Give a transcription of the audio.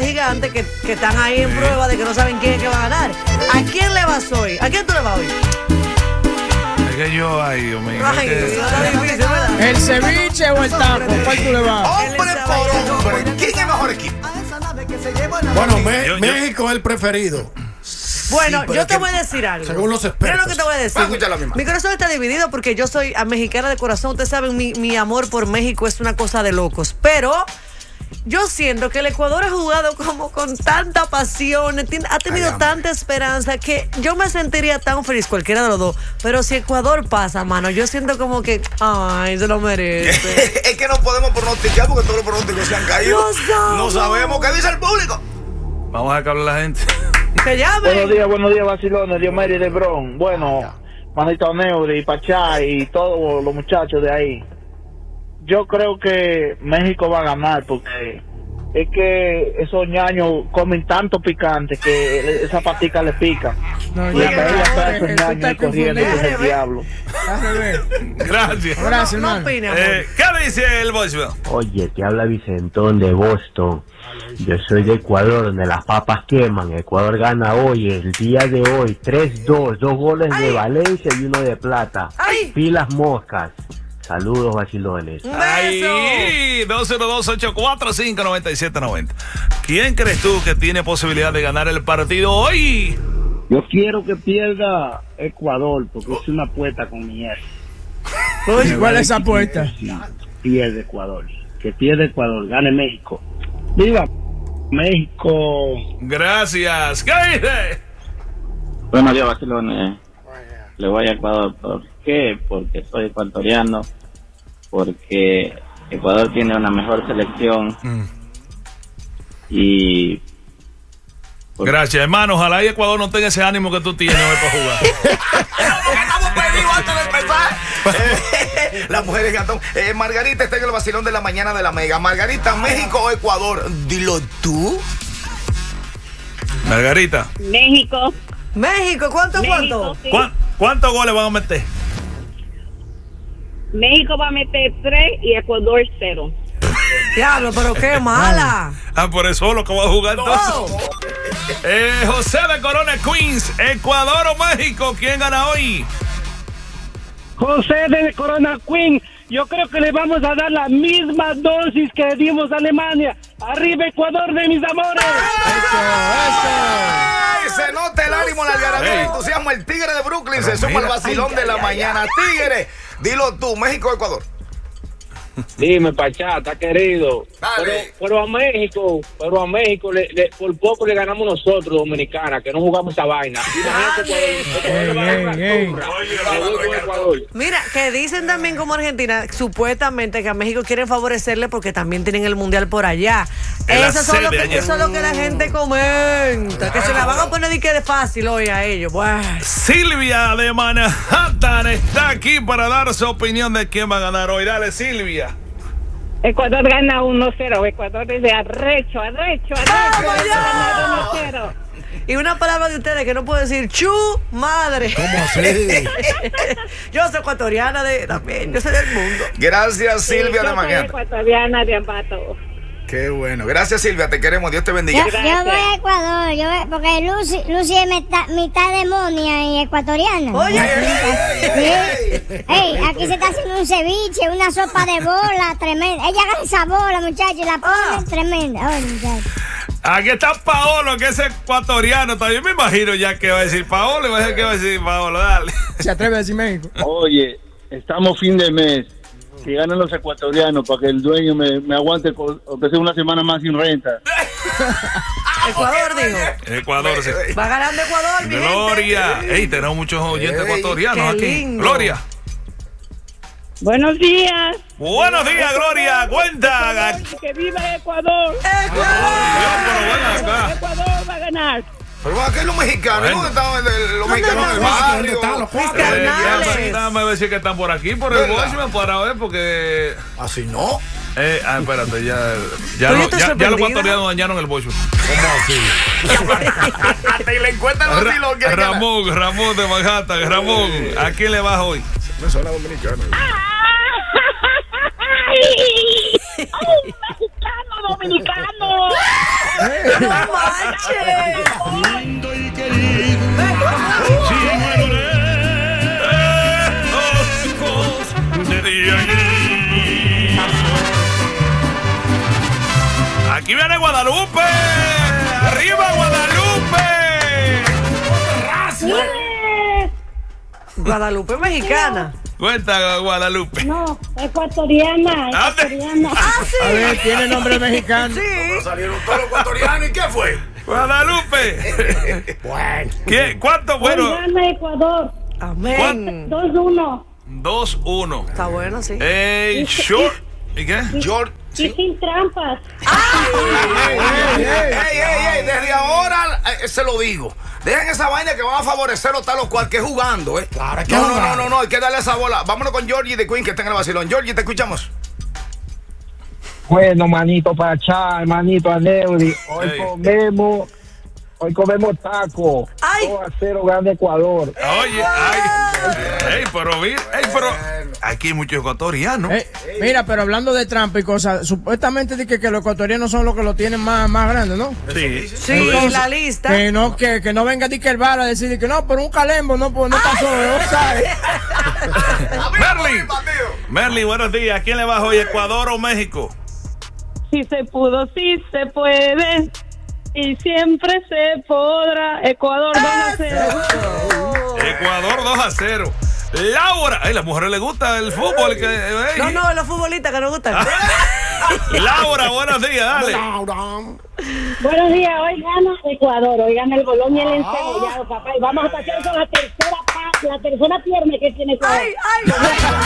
de gigantes que están ahí en prueba de que no saben quién es que va a ganar. ¿A quién le vas hoy? ¿A quién tú le vas hoy? Es que yo, ay, Dios mío. Ay, está difícil, ¿verdad? ¿El ceviche o el taco? ¿Cuál tú le vas? Hombre por hombre, ¿quién es mejor equipo? Bueno, México es el preferido. Bueno, Sí, pero yo te que- voy a decir algo. según los expertos. Mira lo que te voy a decir. Vamos a escuchar la misma. Mi corazón está dividido porque yo soy mexicana de corazón. Ustedes saben, mi amor por México es una cosa de locos. Pero yo siento que el Ecuador ha jugado como con tanta pasión, ha tenido tanta esperanza que yo me sentiría tan feliz cualquiera de los dos. Pero si Ecuador pasa, mano, yo siento como que, ay, se lo merece. Es que no podemos pronosticar porque todos los pronósticos se han caído. No sabemos qué dice el público. Vamos a que hable la gente. Que llame. Buenos días, vacilones, Diomedes de Bron. Bueno, Manito Neuri, Pachá y todos los muchachos de ahí. Yo creo que México va a ganar porque es que esos ñaños comen tanto picante que esa patica le pica. No, Y ya, hasta ella está esos tú ñaños estás ahí corriendo, que es el confundido. diablo. Al revés. Gracias. Gracias, No hermano. opina, amor. ¿Qué dice el voicemail? Oye, te habla Vicentón de Boston. Yo soy de Ecuador, donde las papas queman. Ecuador gana hoy, el día de hoy, 3-2, 2 goles de Valencia y 1 de Plata. ¡Ay! Pilas moscas. Saludos, vacilones. Un beso. Ahí, 202-845-9790. ¿Quién crees tú que tiene posibilidad de ganar el partido hoy? Yo quiero que pierda Ecuador porque es una apuesta con mi ex. ¿Cuál es esa apuesta? Pierde Ecuador. Que pierda Ecuador, gane México. ¡Viva México! Gracias. ¿Qué dice? Buenos días, vacilones. Le voy a Ecuador. ¿Por qué? Porque soy ecuatoriano. Porque Ecuador tiene una mejor selección. Y... Gracias, hermano. Ojalá y Ecuador no tenga ese ánimo que tú tienes hoy para jugar. Estamos perdidos antes de empezar. Las mujeres gatón. Margarita está en el vacilón de la mañana de la Mega. Margarita, ¿México o Ecuador? Dilo tú. Margarita, México. México, ¿cuánto? Sí. ¿cuántos goles van a meter? México va a meter 3 y Ecuador 0. Diablo, pero qué mala. Por eso es lo que va a jugar entonces. José de Corona Queens, ¿Ecuador o México? ¿Quién gana hoy? José de Corona Queen, yo creo que le vamos a dar la misma dosis que dimos a Alemania. ¡Arriba Ecuador de mis amores! ¡Ay! Se nota el ánimo, la algarabía, el entusiasmo. El tigre de Brooklyn se suma al vacilón de la mañana. Tigre, dilo tú, ¿México o Ecuador? Dime, Pachá, está querido. Dale. Pero a México, por poco le ganamos nosotros, Dominicana, que no jugamos esa vaina. Mira, que dicen también como Argentina, supuestamente que a México quieren favorecerle porque también tienen el mundial por allá. Eso es lo que la gente comenta, que se la van a poner de que de fácil hoy a ellos. Bueno. Silvia de Manhattan está aquí para dar su opinión de quién va a ganar hoy. Dale, Silvia. Ecuador gana 1-0. Ecuador es de arrecho. ¡Vamos ya! 1-0. Y una palabra de ustedes que no puedo decir, chu madre. ¿Cómo así? Yo soy ecuatoriana también, yo soy del mundo. Gracias, Silvia de Yo soy Manhattan. ecuatoriana de Ambato. Qué bueno. Gracias, Silvia. Te queremos. Dios te bendiga. Yo voy a Ecuador, porque Lucy es mitad demonia y ecuatoriana. Oye. Ey, aquí se está haciendo un ceviche, una sopa de bola tremenda. Ella agarra esa bola, muchachos, y la pone tremenda. Ay, muchachos. Aquí está Paolo, que es ecuatoriano. También me imagino ya que va a decir Paolo y va a decir que va a decir Paolo. Dale. ¿Se atreve a decir México? Oye, estamos fin de mes. Que ganen los ecuatorianos para que el dueño me aguante, aunque sea una semana más sin renta. Ecuador, dijo. Ecuador, sí. Va ganando Ecuador, mi Gloria. gente. Ey, tenemos muchos oyentes ecuatorianos qué aquí. lindo. Gloria. Buenos días. Buenos días, Gloria. Cuenta. Que viva Ecuador. Ecuador va a ganar. Pero aquí los mexicanos, ¿dónde están los mexicanos del barrio? Déjame ver si que están por aquí, por el voicemail, para ver, porque... Así no. Espérate, ya Yo estoy los sorprendida. ecuatorianos dañaron el voicemail. ¿Cómo así? Hasta y le encuentra el vacilón. Ramón de Manhattan. Ramón, ¿a quién le vas hoy? Me suena dominicano. ¡Ay! ¡Oh, mexicano, dominicano! ¡No manches! Lindo y querido. Si muero lejos de día gris. Aquí viene Guadalupe. ¡Arriba, Guadalupe! Guadalupe mexicana. Cuenta, Guadalupe. No, ecuatoriana, ecuatoriana. A ver, tiene nombre mexicano. Sí. Salieron todos los ecuatorianos. ¿Y qué fue? Guadalupe. Bueno. ¿Qué? ¿Cuánto? Bueno, Gana Ecuador. Amén. 2-1. 2-1. Está bueno, sí. Short. ¿Y qué? George. Y sin trampas. Ey, desde ahora se lo digo. Dejen esa vaina que van a favorecerlo tal o cual que jugando, ¿eh? Claro, hay que no, jugar. no, hay que darle esa bola. Vámonos con Georgie de Queen que está en el vacilón. Georgie, te escuchamos. Bueno, manito Pachá, manito Aneuri, hoy comemos taco. Ay. 2-0 gana Ecuador. Oye, pero aquí hay muchos ecuatorianos. Mira, pero hablando de trampa y cosas, supuestamente dice que los ecuatorianos son los que lo tienen más grande, ¿no? Sí. Sí, en la lista. Que no venga di que el bar a decir que no, por un calembo, no pasó, ¿no sabes? Merly, buenos días. ¿Quién le baja hoy, Ecuador o México? Si se pudo, si se puede. Y siempre se podrá. Ecuador 2-0. Ecuador 2-0. Laura, a las mujeres les gusta el fútbol. No, los futbolistas que nos gustan. Laura, buenos días, dale. Buenos días, hoy gana Ecuador, hoy gana el bolón y el encebollado, papá. Y vamos a pasar con la tercera pierna que tiene Ecuador. Ay.